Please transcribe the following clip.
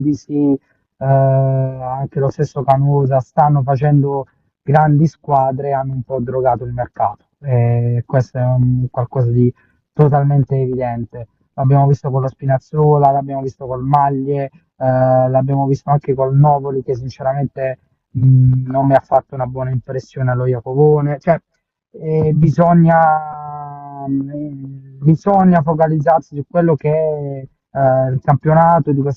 Brindisi, anche lo stesso Canusa, stanno facendo grandi squadre, hanno un po' drogato il mercato. E questo è qualcosa di totalmente evidente. L'abbiamo visto con lo Spinazzola, l'abbiamo visto col Maglie, l'abbiamo visto anche col Novoli, che sinceramente non mi ha fatto una buona impressione allo Iacovone. Cioè, bisogna focalizzarsi su quello che è il campionato di